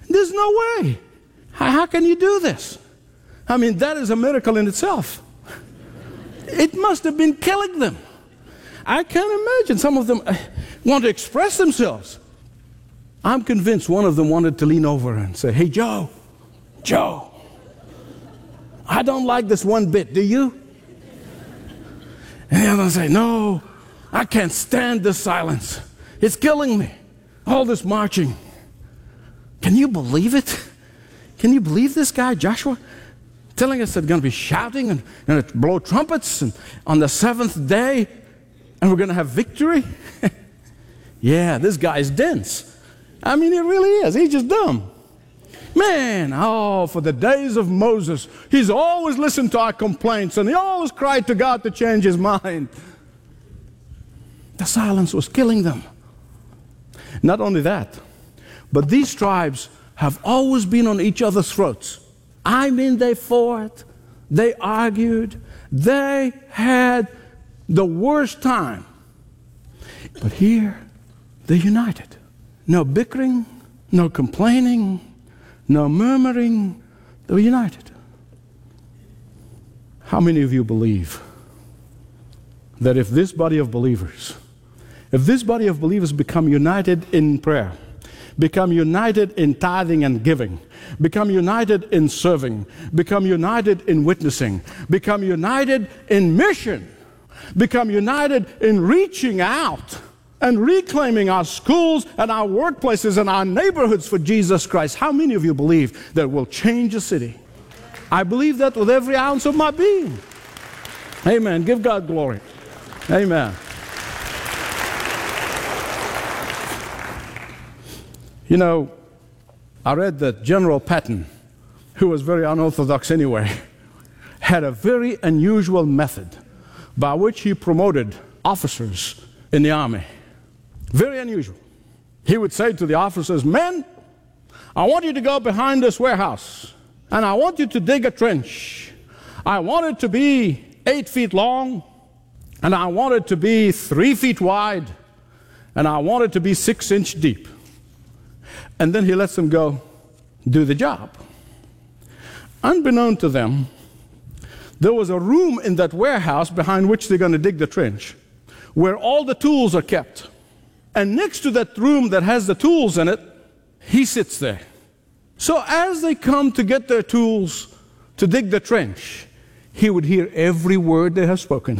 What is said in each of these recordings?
There's no way. How can you do this? I mean, that is a miracle in itself. It must have been killing them. I can't imagine. Some of them want to express themselves. I'm convinced one of them wanted to lean over and say, "Hey, Joe, I don't like this one bit, do you?" And the other one say, "No, I can't stand this silence. It's killing me. All this marching." Can you believe it? Can you believe this guy, Joshua, telling us that we're going to be shouting and going to blow trumpets and on the seventh day and we're going to have victory? Yeah, this guy's dense. I mean, he really is. He's just dumb. Man, for the days of Moses, he's always listened to our complaints and he always cried to God to change his mind. The silence was killing them. Not only that, but these tribes have always been on each other's throats. I mean, they fought, they argued, they had the worst time. But here, they're united. No bickering, no complaining, no murmuring. They were united. How many of you believe that if this body of believers become united in prayer, become united in tithing and giving, become united in serving, become united in witnessing, become united in mission, become united in reaching out and reclaiming our schools and our workplaces and our neighborhoods for Jesus Christ, how many of you believe that will change a city? I believe that with every ounce of my being. Amen. Give God glory. Amen. You know, I read that General Patton, who was very unorthodox anyway, had a very unusual method by which he promoted officers in the army. Very unusual. He would say to the officers, "Men, I want you to go behind this warehouse, and I want you to dig a trench. I want it to be 8 feet long, and I want it to be 3 feet wide, and I want it to be 6 inches deep." And then he lets them go do the job. Unbeknown to them, there was a room in that warehouse behind which they're going to dig the trench, where all the tools are kept. And next to that room that has the tools in it, he sits there. So as they come to get their tools to dig the trench, he would hear every word they have spoken.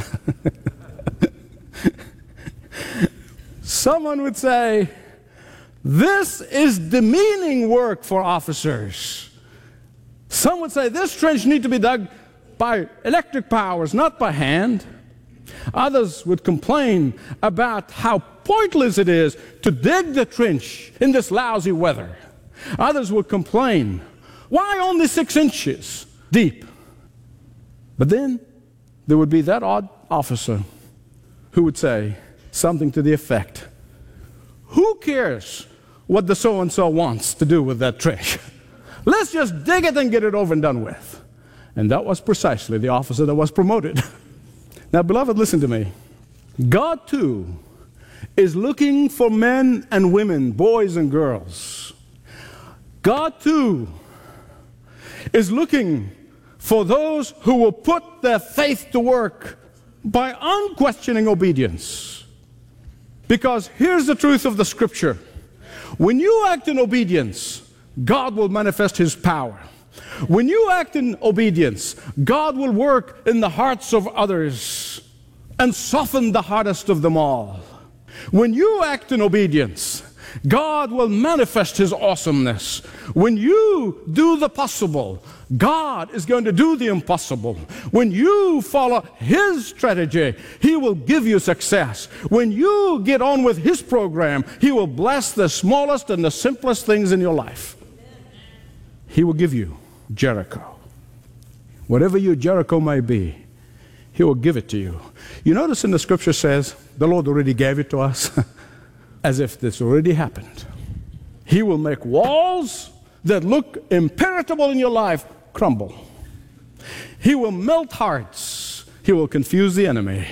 Someone would say, "This is demeaning work for officers." Some would say, "This trench needs to be dug by electric powers, not by hand." Others would complain about how pointless it is to dig the trench in this lousy weather. Others would complain, "Why only 6 inches deep?" But then there would be that odd officer who would say something to the effect, "Who cares what the so-and-so wants to do with that trench? Let's just dig it and get it over and done with." And that was precisely the officer that was promoted. Now, beloved, listen to me. God, too, is looking for men and women, boys and girls. God, too, is looking for those who will put their faith to work by unquestioning obedience. Because here's the truth of the Scripture. When you act in obedience, God will manifest His power. When you act in obedience, God will work in the hearts of others and soften the hardest of them all. When you act in obedience, God will manifest His awesomeness. When you do the possible, God is going to do the impossible. When you follow His strategy, He will give you success. When you get on with His program, He will bless the smallest and the simplest things in your life. He will give you Jericho. Whatever your Jericho may be, He will give it to you. You notice in the Scripture says, the Lord already gave it to us, as if this already happened. He will make walls that look impenetrable in your life crumble. He will melt hearts. He will confuse the enemy.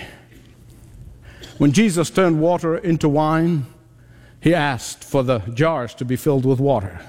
When Jesus turned water into wine, He asked for the jars to be filled with water.